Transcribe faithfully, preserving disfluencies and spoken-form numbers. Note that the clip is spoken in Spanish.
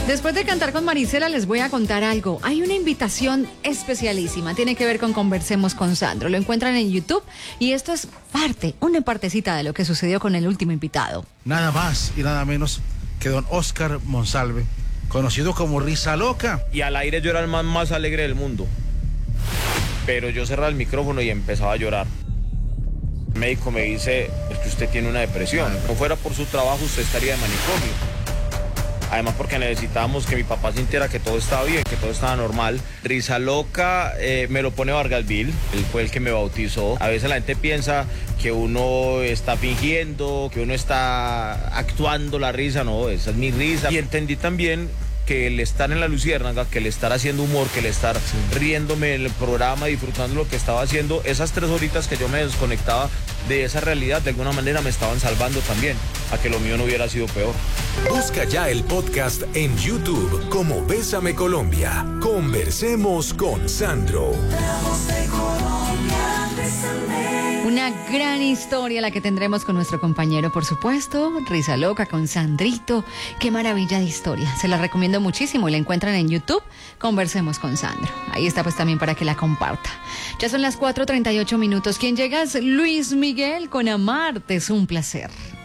Después de cantar con Marisela les voy a contar algo. Hay una invitación especialísima, tiene que ver con Conversemos con Sandro. Lo encuentran en YouTube y esto es parte, una partecita de lo que sucedió con el último invitado. Nada más y nada menos que don Oscar Monsalve, conocido como Risa Loca. Y al aire yo era el man más alegre del mundo. Pero yo cerraba el micrófono y empezaba a llorar. El médico me dice, es que usted tiene una depresión. No fuera por su trabajo, usted estaría de manicomio. Además porque necesitábamos que mi papá sintiera que todo estaba bien, que todo estaba normal. Risa Loca eh, me lo pone Vargas Vil, él fue el que me bautizó. A veces la gente piensa que uno está fingiendo, que uno está actuando la risa. No, esa es mi risa. Y entendí también que el estar en la Luciérnaga, que el estar haciendo humor, que el estar sí. riéndome en el programa, disfrutando lo que estaba haciendo, esas tres horitas que yo me desconectaba de esa realidad, de alguna manera me estaban salvando también, a que lo mío no hubiera sido peor. Busca ya el podcast en YouTube como Bésame Colombia. Conversemos con Sandro. Una gran historia la que tendremos con nuestro compañero, por supuesto, Risa Loca con Sandrito. Qué maravilla de historia. Se la recomiendo muchísimo y la encuentran en YouTube. Conversemos con Sandro. Ahí está pues también para que la comparta. Ya son las cuatro treinta y ocho minutos. ¿Quién llega? Es Luis Miguel con Amarte es un placer.